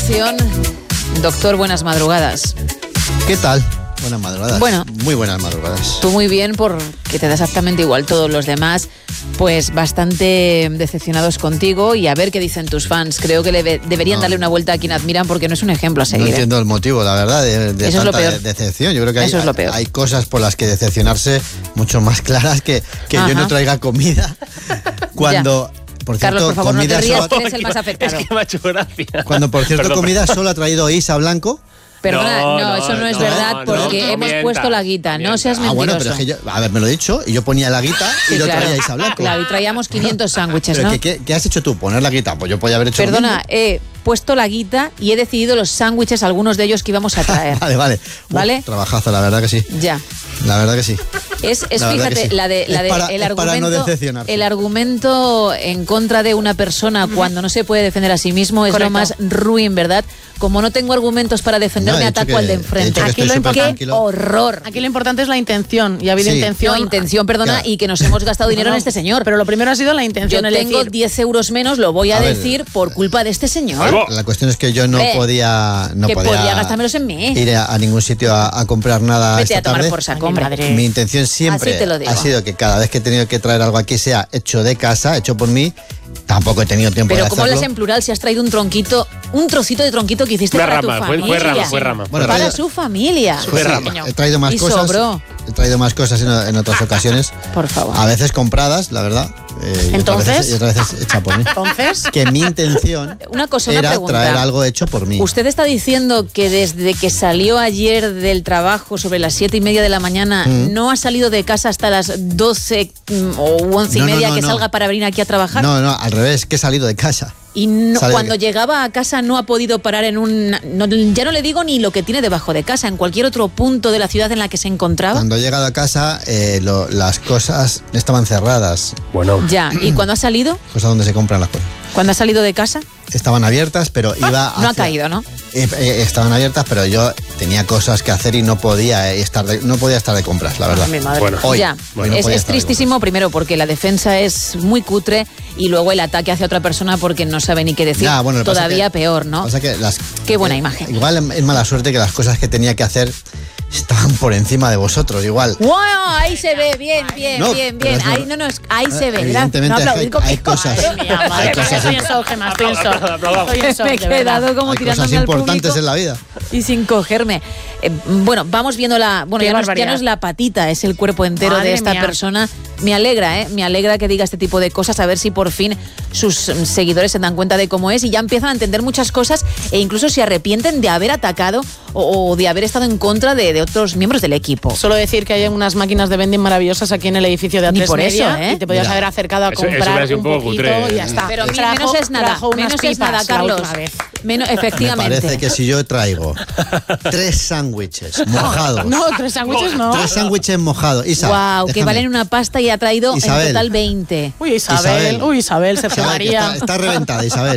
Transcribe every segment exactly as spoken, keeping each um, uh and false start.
continuación, doctor, buenas madrugadas. ¿Qué tal? Buenas madrugadas. Bueno, muy buenas madrugadas. Tú muy bien, porque te da exactamente igual. Todos los demás, pues bastante decepcionados contigo, y a ver qué dicen tus fans. Creo que le deberían no. darle una vuelta a quien admiran, porque no es un ejemplo a seguir. No entiendo ¿eh? el motivo, la verdad, de, de Eso tanta es lo peor. decepción. Yo creo que hay, Eso es lo peor. hay cosas por las que decepcionarse mucho más claras que, que yo no traiga comida cuando... Por cierto, Carlos, por favor, no te rías, solo... que eres el más afectado. Es que me ha hecho gracia. Cuando, por cierto, perdón, comida perdón. solo ha traído Isa Blanco. Perdona, no, No, eso no, no, es no, verdad, no, porque no, hemos mientas, puesto la guita, no mientas. seas Ah, mentiroso. bueno, pero es que yo, haberme lo dicho, y yo ponía la guita Sí, y lo claro. traía Isa Blanco. Claro, y traíamos quinientos sándwiches, Pero ¿no? ¿qué, qué, ¿qué has hecho tú? ¿Poner la guita? Pues yo podía haber hecho lo Perdona, mismo. he puesto la guita y he decidido los sándwiches, algunos de ellos que íbamos a traer. Vale, vale. ¿Vale? Uf, trabajazo, la verdad que sí. Ya. La verdad que sí. Es, es La verdad fíjate, que sí. la de, la Es de para- el es para argumento, no decepcionarse. el argumento en contra de una persona cuando no se puede defender a sí mismo es Correcto. lo más ruin, ¿verdad? Como no tengo argumentos para defenderme, No, he dicho ataco que- al de he dicho enfrente. que Aquí estoy lo súper ¡Qué tranquilo. horror! Aquí lo importante es la intención, y ha habido Sí. intención. No, intención, perdona, No. y que nos hemos gastado dinero No, en este señor. Pero lo primero ha sido la Yo intención, el tengo decir, diez euros menos, lo voy a, A ver, decir, por culpa de este señor. Algo. La cuestión es que yo no Ve, podía no que podía, podía gastármelos en mí. ir a, a ningún sitio a, a comprar nada Vete esta a tomar tarde. por saco, Ay, mi hombre. madre. Mi intención Así siempre te lo digo. ha sido que cada vez que he tenido que traer algo aquí sea hecho de casa, hecho por mí. Tampoco he tenido tiempo Pero de ¿cómo hacerlo. hablas en plural si has traído un tronquito, un trocito de tronquito que hiciste Una para rama, tu fue, familia? fue rama, fue rama. Bueno, Para traigo- su familia. Fue Sí, rama. he traído más Y cosas. sobró. He traído más cosas en, en otras ocasiones. Por favor. A veces compradas, la verdad. eh, y otras Entonces. veces- y otras veces hecha por mí. entonces, Que mi intención Una cosa, una era pregunta. traer algo hecho por mí. ¿Usted está diciendo que desde que salió ayer del trabajo sobre las siete y media de la mañana Mm. no ha salido de casa hasta las doce mm, o once No, y no, media no, que no. salga para venir aquí a trabajar? No, no, al revés, que he salido de casa. Y no- Sale de cuando que- llegaba a casa no ha podido parar en un... no- ya no le digo ni lo que tiene debajo de casa, en cualquier otro punto de la ciudad en la que se encontraba. Cuando he llegado a casa, eh, lo- las cosas estaban cerradas. Bueno, Ya, ¿y cuando ha salido? Cosas donde se compran las cosas. ¿Cuando ha salido de casa? Estaban abiertas, pero iba No ha hacia- caído, ¿no? Eh, eh, estaban abiertas, pero yo tenía cosas que hacer y no podía eh, estar de, no podía estar de compras, la verdad. mi madre. bueno. Hoy, ya, hoy no es, podía es estar de tristísimo, primero porque la defensa es muy cutre y luego el ataque hacia otra persona porque no sabe ni qué decir. Ya, bueno, lo que pasa Todavía que- peor, ¿no? O sea que las, Qué buena eh, imagen. Igual es mala suerte que las cosas que tenía que hacer estaban por encima de vosotros, igual. ¡Wow! Ahí se ve, bien, bien, No, bien, pero bien. es Ahí verdad. no, no, es- ahí se ve. Evidentemente No aplaudir hay, con hay qué cosas, Madre mía, madre hay mía, cosas, estoy en shock, Gemma, estoy en shock. Aplausos. Estoy en shock, Me he de verdad. quedado como hay cosas tirándome al importantes público en la vida. y sin cogerme. Eh, bueno, vamos viendo la... Bueno, Qué ya no, es, ya barbaridad. no es la patita, es el cuerpo entero Madre de esta mía. persona. Me alegra, ¿eh? Me alegra que diga este tipo de cosas, a ver si por fin sus mm, seguidores se dan cuenta de cómo es y ya empiezan a entender muchas cosas e incluso se arrepienten de haber atacado o, o de haber estado en contra de, de otros miembros del equipo. Solo decir que hay unas máquinas de vending maravillosas aquí en el edificio de A Ni tres por Media, eso, ¿eh? y te podías Mira. haber acercado a Eso- eso comprar hubiera sido un un poco poquito cutre. y ya está. Pero mi- Trajo- menos es nada, trajo unas menos es pipas nada, la Carlos. última vez. Menos, Me efectivamente. parece que si yo traigo tres sándwiches mojados, No, tres sándwiches no. tres sándwiches mojados, Isa, Wow, que déjame. valen una pasta y ha traído Isabel. en total veinte. Uy, Isabel, Isabel. uy, Isabel, Sergio Isabel, que María. Está, está reventada, Isabel.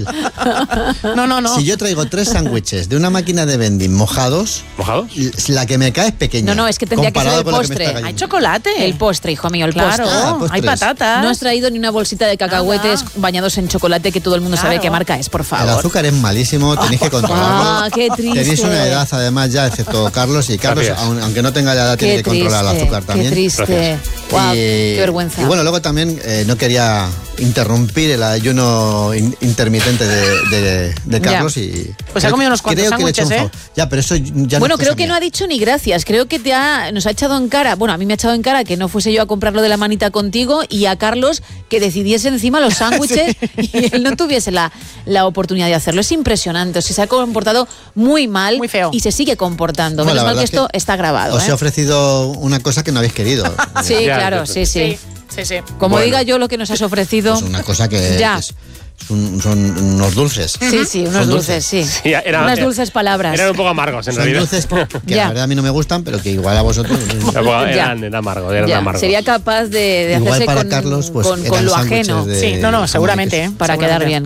No, no, no. Si yo traigo tres sándwiches de una máquina de vending mojados, ¿Mojados? la que me cae es pequeña. No, no, es que tendría que ser comparado el con la que me postre. está Hay cayendo. chocolate. El postre, hijo mío, el Claro, postre. Ah, postres. hay patatas. No has traído ni una bolsita de cacahuetes Nada. bañados en chocolate que todo el mundo sabe Claro. qué marca es, por El favor. azúcar es malísimo, tenéis que controlarlo. Ah, qué triste. Tenéis una edad además ya, excepto Carlos, y Carlos, Gracias. aun- aunque no tenga la edad, tiene Qué que controlar el triste, azúcar también. Qué triste. Gracias. Wow, y, qué vergüenza. Y bueno, luego también eh, no quería interrumpir el ayuno in- intermitente de, de- de Carlos Ya. y... Pues ha comido unos cuantos creo que le he hecho un sándwiches, favor. Ya, pero eso ya bueno, no es creo cosa que mía. no ha dicho ni gracias. Creo que te ha, nos ha echado en cara, bueno, a mí me ha echado en cara que no fuese yo a comprarlo de la manita contigo y a Carlos que decidiese encima los sándwiches y él no tuviese la, la oportunidad de hacerlo. Es impresionante. O sea, se ha comportado muy mal Muy feo. y se sigue comportando. No, Menos la mal que verdad es esto que está grabado. Os he ¿eh? ofrecido una cosa que no habéis querido. Sí, Ya, claro, ya, sí, sí. Sí, sí, sí. Como Bueno. diga yo lo que nos has ofrecido. Pues una cosa que, Ya. que es, es un- son unos dulces. Sí, sí, unos Son dulces, sí. Sí, era- Unas era- dulces palabras. Eran un poco amargos, en Son realidad. dulces que Ya. la verdad a mí no me gustan, pero que igual a vosotros... Era un poco- Ya. Eran, eran amargos, eran Ya, amargos. sería capaz de, de Igual hacerse para con, Carlos, pues, con, eran con lo sándwiches ajeno de- Sí, no, no, seguramente, ¿eh? para Seguramente. quedar bien.